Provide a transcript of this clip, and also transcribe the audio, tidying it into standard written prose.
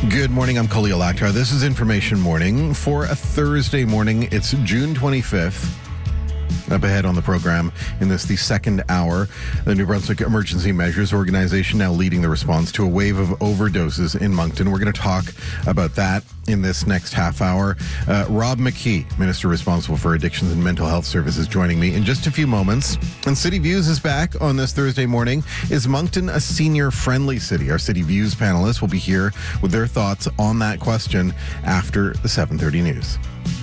Good morning, I'm Khalil Akhtar. This is Information Morning for a Thursday morning. It's June 25th. Up ahead on the program in the second hour, the New Brunswick Emergency Measures Organization now leading the response to a wave of overdoses in Moncton. We're going to talk about that in this next half hour. Rob McKee, Minister responsible for Addictions and Mental Health Services, joining me in just a few moments. And City Views is back on this Thursday morning. Is Moncton a senior-friendly city? Our City Views panelists will be here with their thoughts on that question after the 7:30 news.